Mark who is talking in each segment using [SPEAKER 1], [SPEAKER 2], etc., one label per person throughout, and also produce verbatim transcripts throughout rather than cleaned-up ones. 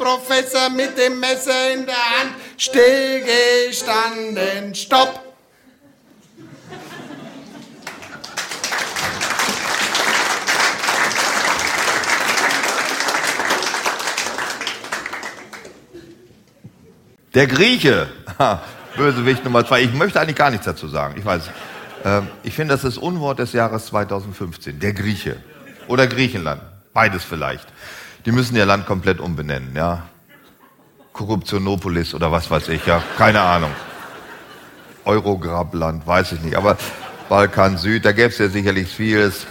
[SPEAKER 1] Professor mit dem Messer in der Hand, stillgestanden, stopp!
[SPEAKER 2] Der Grieche, Bösewicht Nummer zwei. Ich möchte eigentlich gar nichts dazu sagen. Ich weiß, ähm, ich finde, das ist das Unwort des Jahres zweitausendfünfzehn. Der Grieche oder Griechenland, beides vielleicht. Die müssen ihr Land komplett umbenennen, ja. Korruptionopolis oder was weiß ich, ja, keine Ahnung. Eurograbland, weiß ich nicht. Aber Balkan Süd, da gäbe es ja sicherlich vieles.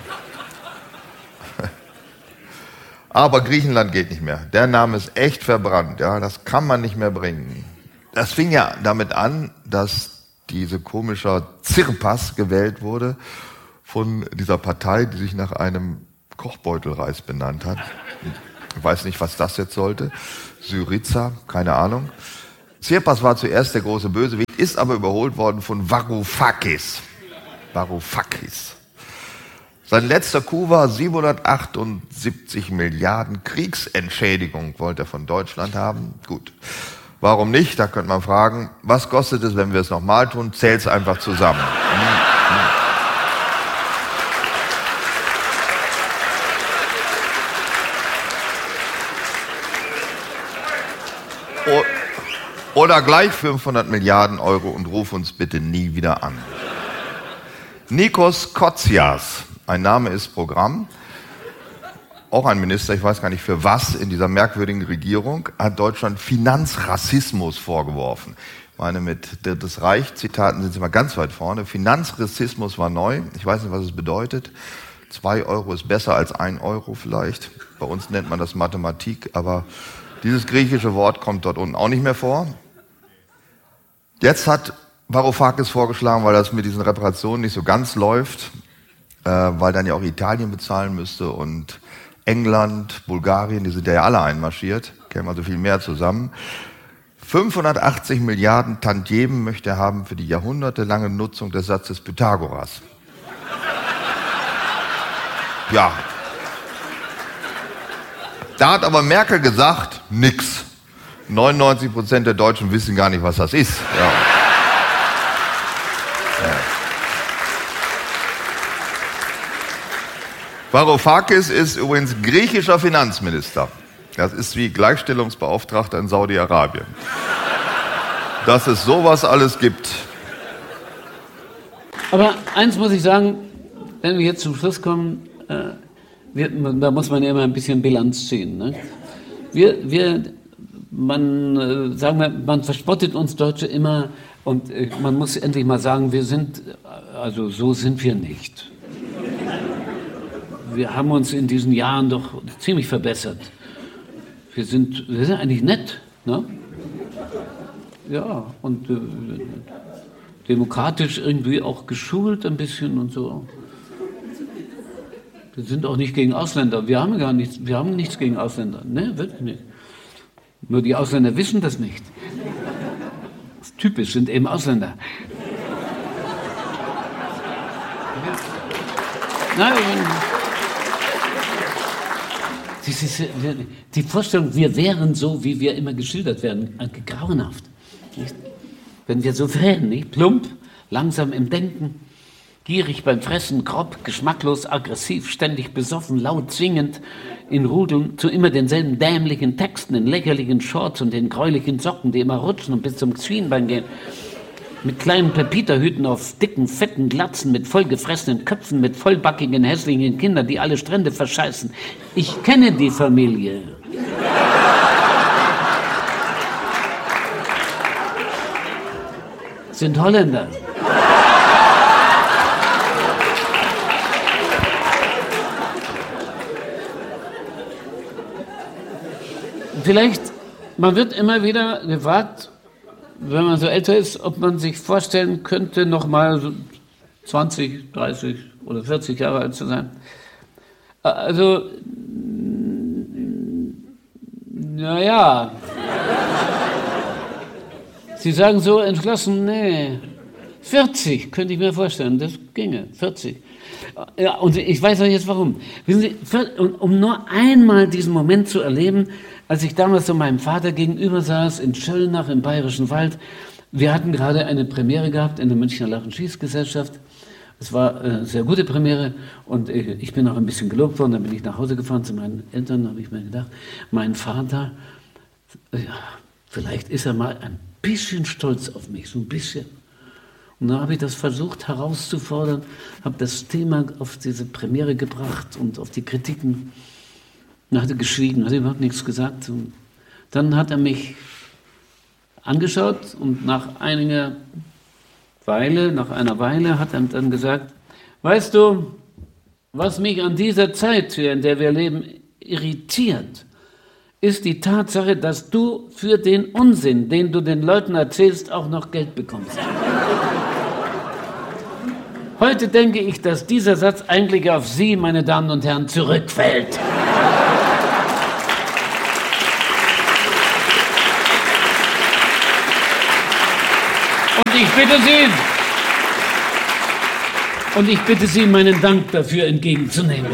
[SPEAKER 2] Aber Griechenland geht nicht mehr. Der Name ist echt verbrannt. Ja, das kann man nicht mehr bringen. Das fing ja damit an, dass diese komische Tsirpas gewählt wurde von dieser Partei, die sich nach einem Kochbeutelreis benannt hat. Ich weiß nicht, was das jetzt sollte. Syriza, keine Ahnung. Tsirpas war zuerst der große Bösewicht, ist aber überholt worden von Varoufakis. Varoufakis. Sein letzter Coup war siebenhundertachtundsiebzig Milliarden Kriegsentschädigung wollte er von Deutschland haben. Gut, warum nicht? Da könnte man fragen, was kostet es, wenn wir es nochmal tun? Zählt's einfach zusammen. Oder gleich fünfhundert Milliarden Euro und ruf uns bitte nie wieder an. Nikos Kotsias. Ein Name ist Programm. Auch ein Minister, ich weiß gar nicht für was, in dieser merkwürdigen Regierung, hat Deutschland Finanzrassismus vorgeworfen. Ich meine, mit Drittes Reich, Zitaten sind sie mal ganz weit vorne. Finanzrassismus war neu. Ich weiß nicht, was es bedeutet. Zwei Euro ist besser als ein Euro vielleicht. Bei uns nennt man das Mathematik, aber dieses griechische Wort kommt dort unten auch nicht mehr vor. Jetzt hat Varoufakis vorgeschlagen, weil das mit diesen Reparationen nicht so ganz läuft, äh, weil dann ja auch Italien bezahlen müsste und England, Bulgarien, die sind ja alle einmarschiert, kämen also viel mehr zusammen. fünfhundertachtzig Milliarden Tantiemen möchte er haben für die jahrhundertelange Nutzung des Satzes Pythagoras. Ja. Da hat aber Merkel gesagt, nix. neunundneunzig Prozent der Deutschen wissen gar nicht, was das ist. Ja. Ja. Varoufakis ist übrigens griechischer Finanzminister. Das ist wie Gleichstellungsbeauftragter in Saudi-Arabien. Dass es sowas alles gibt.
[SPEAKER 3] Aber eins muss ich sagen, wenn wir jetzt zum Schluss kommen, äh, wir, da muss man ja immer ein bisschen Bilanz ziehen. Ne? Wir, wir, man, äh, sagen wir, man verspottet uns Deutsche immer und äh, man muss endlich mal sagen, wir sind, also so sind wir nicht. Wir haben uns in diesen Jahren doch ziemlich verbessert. Wir sind, wir sind eigentlich nett, ne? Ja, und äh, demokratisch irgendwie auch geschult ein bisschen und so. Wir sind auch nicht gegen Ausländer. Wir haben gar nichts, wir haben nichts gegen Ausländer. Ne, wirklich nicht. Nur die Ausländer wissen das nicht. Das ist typisch, sind eben Ausländer. Nein, die Vorstellung, wir wären so, wie wir immer geschildert werden, grauenhaft. Nicht? Wenn wir so wären, nicht? Plump, langsam im Denken, gierig beim Fressen, grob, geschmacklos, aggressiv, ständig besoffen, laut singend, in Rudeln, zu immer denselben dämlichen Texten, in lächerlichen Shorts und in gräulichen Socken, die immer rutschen und bis zum Schienbein gehen. Mit kleinen Pepita-Hüten auf dicken, fetten Glatzen, mit vollgefressenen Köpfen, mit vollbackigen, hässlichen Kindern, die alle Strände verscheißen. Ich kenne die Familie. Sind Holländer. Vielleicht, man wird immer wieder gefragt, wenn man so älter ist, ob man sich vorstellen könnte, noch mal so zwanzig, dreißig oder vierzig Jahre alt zu sein. Also, naja. Sie sagen so entschlossen, nee, vierzig, könnte ich mir vorstellen, das ginge, vierzig. Ja, und ich weiß auch jetzt warum. Wissen Sie, um nur einmal diesen Moment zu erleben, als ich damals so meinem Vater gegenüber saß, in Schöllnach im Bayerischen Wald. Wir hatten gerade eine Premiere gehabt in der Münchner Lach- und Schießgesellschaft. Es war eine sehr gute Premiere und ich bin auch ein bisschen gelobt worden. Dann bin ich nach Hause gefahren zu meinen Eltern, habe ich mir gedacht, mein Vater, ja, vielleicht ist er mal ein bisschen stolz auf mich, so ein bisschen. Und dann habe ich das versucht herauszufordern, habe das Thema auf diese Premiere gebracht und auf die Kritiken. Dann hat er geschwiegen, hat überhaupt nichts gesagt. Und dann hat er mich angeschaut und nach einiger Weile, nach einer Weile hat er dann gesagt, weißt du, was mich an dieser Zeit, in der wir leben, irritiert, ist die Tatsache, dass du für den Unsinn, den du den Leuten erzählst, auch noch Geld bekommst. Heute denke ich, dass dieser Satz eigentlich auf Sie, meine Damen und Herren, zurückfällt. Und ich bitte Sie, und ich bitte Sie, meinen Dank dafür entgegenzunehmen.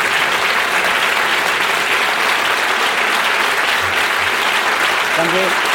[SPEAKER 3] Danke.